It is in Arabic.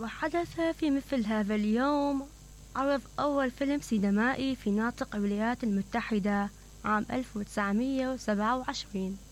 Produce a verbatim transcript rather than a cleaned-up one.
وحدث في مثل هذا اليوم عرض أول فيلم سينمائي في ناطق الولايات المتحدة عام ألف وتسعمئة وسبعة وعشرين.